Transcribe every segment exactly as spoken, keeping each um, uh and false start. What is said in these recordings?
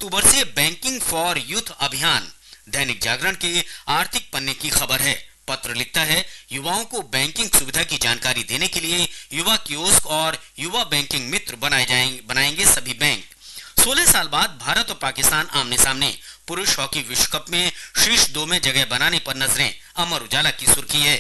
अक्टूबर से banking for youth अभियान। दैनिक जागरण के आर्थिक पन्ने की खबर है। पत्र लिखता है, युवाओं को बैंकिंग सुविधा की जानकारी देने के लिए युवा कियोस्क और युवा बैंकिंग मित्र बनाए जाएंगे बनाएंगे सभी बैंक। सोलह साल बाद भारत और पाकिस्तान आमने सामने। पुरुष हॉकी विश्व कप में शीर्ष दो में जगह बनाने पर नजरें। अमर उजाला की सुर्खी है।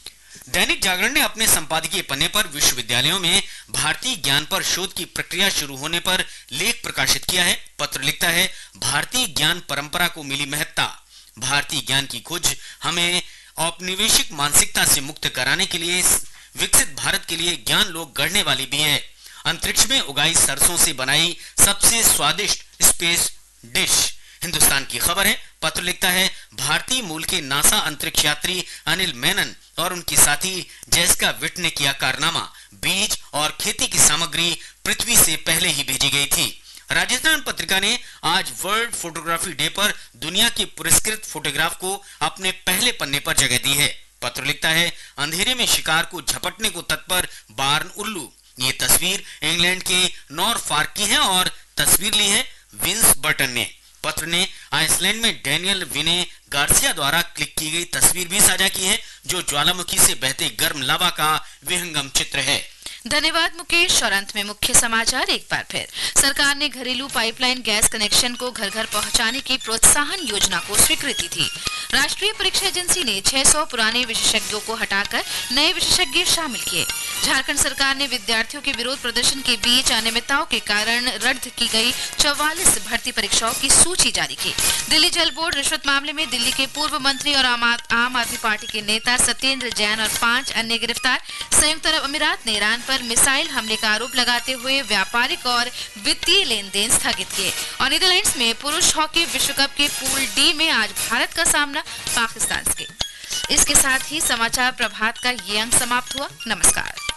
दैनिक जागरण ने अपने संपादकीय पन्ने पर विश्वविद्यालयों में भारतीय ज्ञान पर शोध की प्रक्रिया शुरू होने पर लेख प्रकाशित किया है। पत्र लिखता है, भारतीय ज्ञान परंपरा को मिली महत्ता। भारतीय ज्ञान की खोज हमें औपनिवेशिक मानसिकता से मुक्त कराने के लिए विकसित भारत के लिए ज्ञान लोग गढ़ने वाली भी है। अंतरिक्ष में उगाई सरसों से बनाई सबसे स्वादिष्ट स्पेस डिश। हिंदुस्तान की खबर है। पत्र लिखता है, भारतीय मूल के नासा अंतरिक्ष यात्री अनिल मेनन और उनकी साथी जेसिका विट ने किया कारनामा। बीज और खेती की सामग्री पृथ्वी से पहले ही भेजी गई थी। राजस्थान पत्रिका ने आज वर्ल्ड फोटोग्राफी डे पर दुनिया के पुरस्कृत फोटोग्राफ को अपने पहले पन्ने पर जगह दी है। पत्र लिखता है, अंधेरे में शिकार को झपटने को तत्पर बार्न उल्लू। ये तस्वीर इंग्लैंड के नॉरफॉर्क की है और तस्वीर ली है विंस बर्टन ने। पत्र ने आइसलैंड में डैनियल विने गार्सिया द्वारा क्लिक की गई तस्वीर भी साझा की है, जो ज्वालामुखी से बहते गर्म लावा का विहंगम चित्र है। धन्यवाद मुकेश। और अंत में मुख्य समाचार एक बार फिर। सरकार ने घरेलू पाइपलाइन गैस कनेक्शन को घर घर पहुंचाने की प्रोत्साहन योजना को स्वीकृति दी। राष्ट्रीय परीक्षा एजेंसी ने छह सौ पुराने विशेषज्ञों को हटाकर नए विशेषज्ञ शामिल किए। झारखंड सरकार ने विद्यार्थियों के विरोध प्रदर्शन के बीच अनियमितताओं के कारण रद्द की गई चौवालीस भर्ती परीक्षाओं की सूची जारी की। दिल्ली जल बोर्ड रिश्वत मामले में दिल्ली के पूर्व मंत्री और आम आदमी पार्टी के नेता सत्येंद्र जैन और पांच अन्य गिरफ्तार। संयुक्त अरब अमीरात ने ईरान पर मिसाइल हमले का आरोप लगाते हुए व्यापारिक और वित्तीय लेन देन स्थगित किए। और नीदरलैंड्स में पुरुष हॉकी विश्व कप के पूल डी में आज भारत का सामना पाकिस्तान से। इसके साथ ही समाचार प्रभात का ये अंक समाप्त हुआ। नमस्कार।